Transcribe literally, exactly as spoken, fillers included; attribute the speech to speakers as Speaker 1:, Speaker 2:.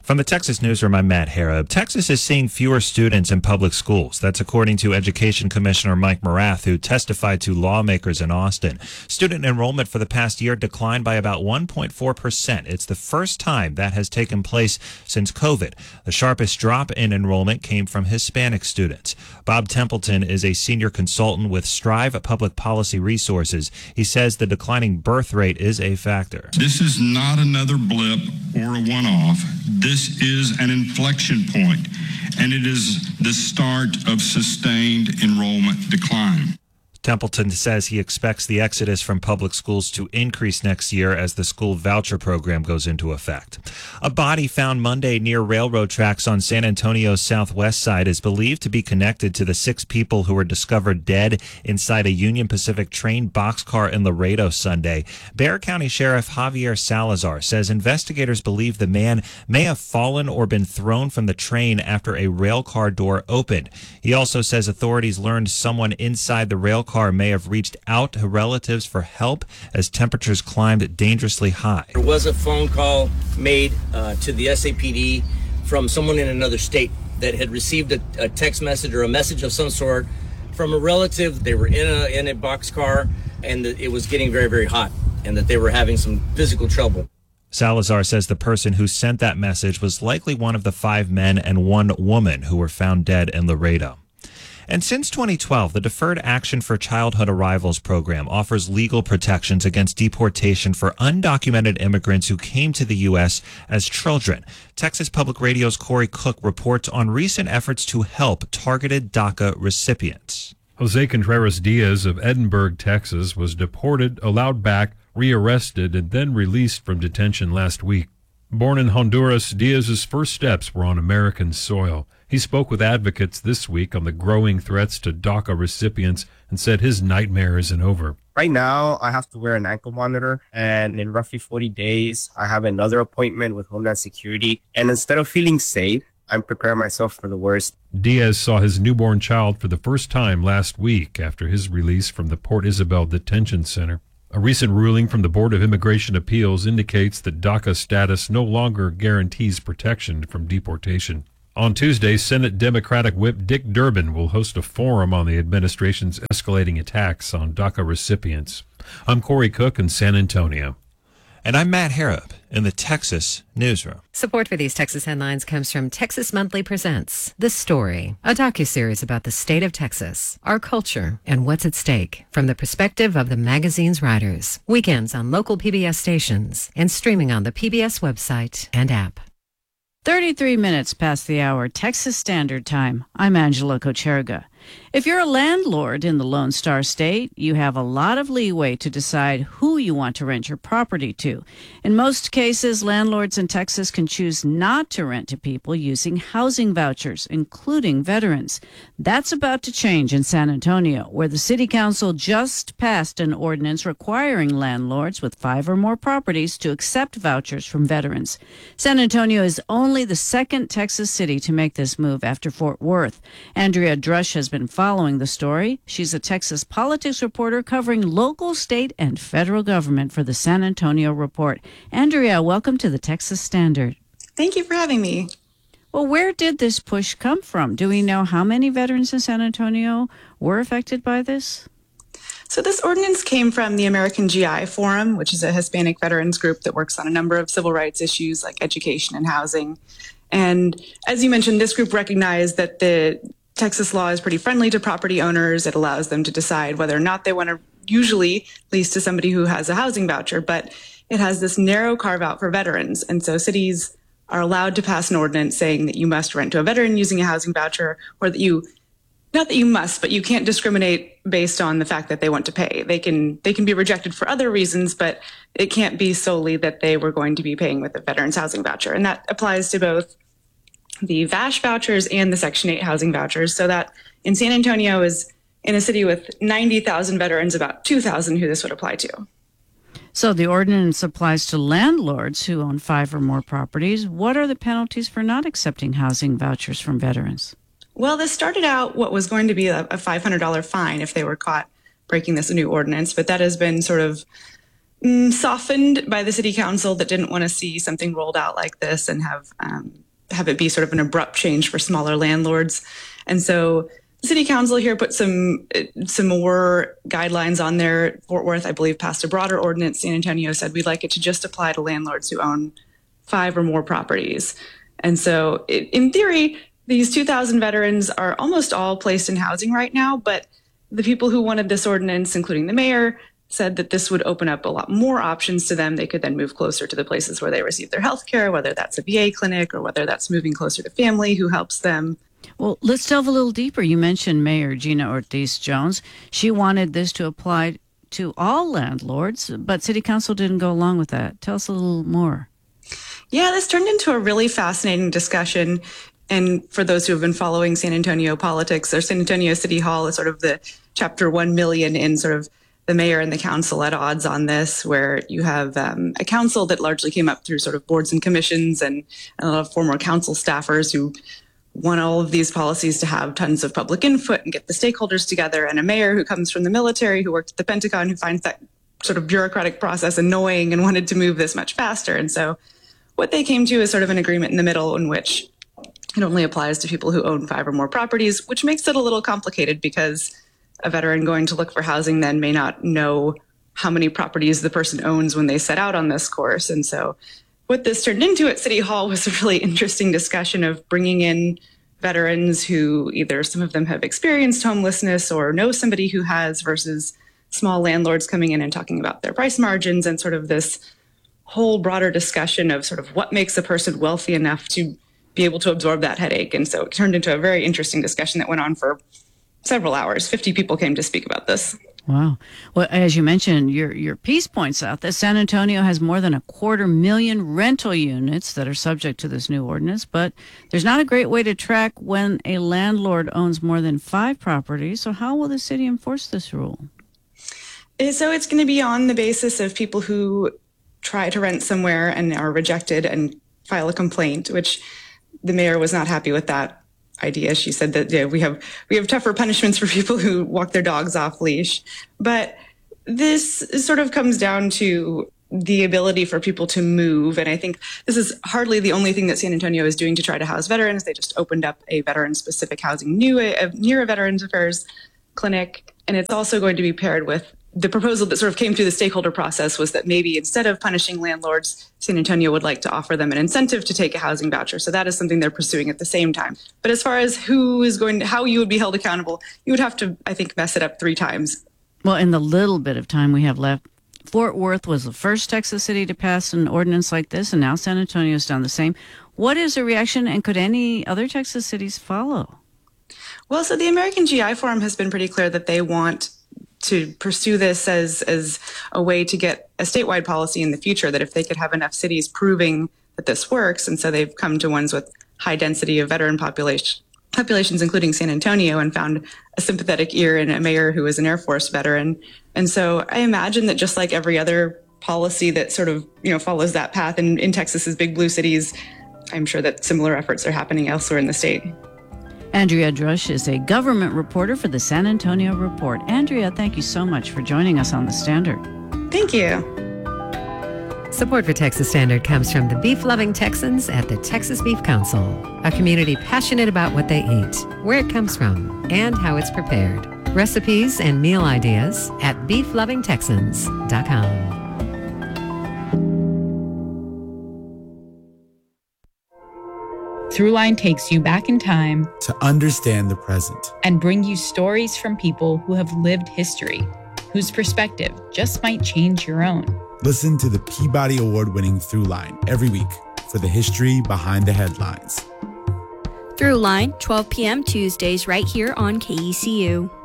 Speaker 1: From the Texas Newsroom, I'm Matt Harrop. Texas is seeing fewer students in public schools. That's according to Education Commissioner Mike Morath, who testified to lawmakers in Austin. Student enrollment for the past year declined by about one point four percent. It's the first time that has taken place since COVID. The sharpest drop in enrollment came from Hispanic students. Bob Templeton is a senior consultant with Strive Public Policy Resources. He says the declining birth rate is a factor.
Speaker 2: This is not another blip or a one-off. This is an inflection point, and it is the start of sustained enrollment decline.
Speaker 1: Templeton says he expects the exodus from public schools to increase next year as the school voucher program goes into effect. A body found Monday near railroad tracks on San Antonio's southwest side is believed to be connected to the six people who were discovered dead inside a Union Pacific train boxcar in Laredo Sunday. Bexar County Sheriff Javier Salazar says investigators believe the man may have fallen or been thrown from the train after a rail car door opened. He also says authorities learned someone inside the rail car may have reached out to relatives for help as temperatures climbed dangerously high.
Speaker 3: There was a phone call made uh, to the S A P D from someone in another state that had received a, a text message or a message of some sort from a relative. They were in a in a boxcar and it was getting very, very hot and that they were having some physical trouble.
Speaker 1: Salazar says the person who sent that message was likely one of the five men and one woman who were found dead in Laredo. And since twenty twelve, the Deferred Action for Childhood Arrivals program offers legal protections against deportation for undocumented immigrants who came to the U S as children. Texas Public Radio's Corey Cook reports on recent efforts to help targeted DACA recipients.
Speaker 4: Jose Contreras Diaz of Edinburgh, Texas, was deported, allowed back, rearrested, and then released from detention last week. Born in Honduras, Diaz's first steps were on American soil. He spoke with advocates this week on the growing threats to DACA recipients and said his nightmare isn't over.
Speaker 5: Right now, I have to wear an ankle monitor, and in roughly forty days, I have another appointment with Homeland Security. And instead of feeling safe, I'm preparing myself for the worst.
Speaker 4: Diaz saw his newborn child for the first time last week after his release from the Port Isabel Detention Center. A recent ruling from the Board of Immigration Appeals indicates that DACA status no longer guarantees protection from deportation. On Tuesday, Senate Democratic Whip Dick Durbin will host a forum on the administration's escalating attacks on DACA recipients. I'm Corey Cook in San Antonio.
Speaker 1: And I'm Matt Harrop in the Texas Newsroom.
Speaker 6: Support for these Texas headlines comes from Texas Monthly Presents The Story, a docuseries about the state of Texas, our culture, and what's at stake from the perspective of the magazine's writers. Weekends on local P B S stations and streaming on the P B S website and app.
Speaker 7: thirty-three minutes past the hour, Texas Standard Time. I'm Angela Kocherga. If you're a landlord in the Lone Star State, you have a lot of leeway to decide who you want to rent your property to. In most cases, landlords in Texas can choose not to rent to people using housing vouchers, including veterans. That's about to change in San Antonio, where the city council just passed an ordinance requiring landlords with five or more properties to accept vouchers from veterans. San Antonio is only the second Texas city to make this move after Fort Worth. Andrea Drush has been following the story. She's a Texas politics reporter covering local, state, and federal government for the San Antonio Report. Andrea, welcome to the Texas Standard.
Speaker 8: Thank you for having me.
Speaker 7: Well, where did this push come from? Do we know how many veterans in San Antonio were affected by this?
Speaker 8: So this ordinance came from the American G I Forum, which is a Hispanic veterans group that works on a number of civil rights issues like education and housing. And as you mentioned, this group recognized that the Texas law is pretty friendly to property owners. It allows them to decide whether or not they want to usually lease to somebody who has a housing voucher, but it has this narrow carve out for veterans. And so cities are allowed to pass an ordinance saying that you must rent to a veteran using a housing voucher, or that you, not that you must, but you can't discriminate based on the fact that they want to pay. They can, they can be rejected for other reasons, but it can't be solely that they were going to be paying with a veteran's housing voucher. And that applies to both the V A S H vouchers and the Section eight housing vouchers, so that in San Antonio is in a city with ninety thousand veterans, about two thousand who this would apply to.
Speaker 7: So the ordinance applies to landlords who own five or more properties. What are the penalties for not accepting housing vouchers from veterans?
Speaker 8: Well, this started out what was going to be a five hundred dollars fine if they were caught breaking this new ordinance, but that has been sort of mm, softened by the city council that didn't want to see something rolled out like this and have um, have it be sort of an abrupt change for smaller landlords. And so the city council here put some some more guidelines on there. Fort Worth, I believe, passed a broader ordinance. San Antonio said we'd like it to just apply to landlords who own five or more properties. And so it, in theory, these two thousand veterans are almost all placed in housing right now, but the people who wanted this ordinance, including the mayor, said that this would open up a lot more options to them. They could then move closer to the places where they receive their health care, whether that's a V A clinic or whether that's moving closer to family who helps them.
Speaker 7: Well, let's delve a little deeper. You mentioned Mayor Gina Ortiz Jones. She wanted this to apply to all landlords, but City Council didn't go along with that. Tell us a little more.
Speaker 8: Yeah, this turned into a really fascinating discussion. And for those who have been following San Antonio politics, or San Antonio City Hall is sort of the chapter one million in sort of the mayor and the council at odds on this, where you have um, a council that largely came up through sort of boards and commissions and a lot of former council staffers who want all of these policies to have tons of public input and get the stakeholders together, and a mayor who comes from the military, who worked at the Pentagon, who finds that sort of bureaucratic process annoying and wanted to move this much faster. And so what they came to is sort of an agreement in the middle in which it only applies to people who own five or more properties, which makes it a little complicated because a veteran going to look for housing then may not know how many properties the person owns when they set out on this course. And so what this turned into at City Hall was a really interesting discussion of bringing in veterans who either some of them have experienced homelessness or know somebody who has, versus small landlords coming in and talking about their price margins, and sort of this whole broader discussion of sort of what makes a person wealthy enough to be able to absorb that headache. And so it turned into a very interesting discussion that went on for several hours. fifty people came to speak about this.
Speaker 7: Wow. Well, as you mentioned, your your piece points out that San Antonio has more than a quarter million rental units that are subject to this new ordinance, but there's not a great way to track when a landlord owns more than five properties. So how will the city enforce this rule?
Speaker 8: So it's going to be on the basis of people who try to rent somewhere and are rejected and file a complaint, which the mayor was not happy with that idea. She said that yeah, we have we have tougher punishments for people who walk their dogs off leash. But this sort of comes down to the ability for people to move. And I think this is hardly the only thing that San Antonio is doing to try to house veterans. They just opened up a veteran-specific housing new, uh, near a Veterans Affairs clinic. And it's also going to be paired with the proposal that sort of came through the stakeholder process was that maybe instead of punishing landlords, San Antonio would like to offer them an incentive to take a housing voucher. So that is something they're pursuing at the same time. But as far as who is going to, how you would be held accountable, you would have to, I think, mess it up three times.
Speaker 7: Well, in the little bit of time we have left, Fort Worth was the first Texas city to pass an ordinance like this, and now San Antonio has done the same. What is the reaction, and could any other Texas cities follow?
Speaker 8: Well, so the American G I Forum has been pretty clear that they want to pursue this as as a way to get a statewide policy in the future, that if they could have enough cities proving that this works, and so they've come to ones with high density of veteran population populations, including San Antonio, and found a sympathetic ear in a mayor who is an Air Force veteran. And so I imagine that just like every other policy that sort of, you know, follows that path in, in Texas's big blue cities, I'm sure that similar efforts are happening elsewhere in the state.
Speaker 7: Andrea Drush is a government reporter for the San Antonio Report. Andrea, thank you so much for joining us on The Standard.
Speaker 8: Thank you.
Speaker 6: Support for Texas Standard comes from the beef-loving Texans at the Texas Beef Council, a community passionate about what they eat, where it comes from, and how it's prepared. Recipes and meal ideas at beef loving texans dot com.
Speaker 9: Throughline takes you back in time
Speaker 10: to understand the present
Speaker 9: and bring you stories from people who have lived history, whose perspective just might change your own.
Speaker 10: Listen to the Peabody Award-winning Throughline every week for the history behind the headlines.
Speaker 11: Throughline, twelve p.m. Tuesdays right here on K E C U.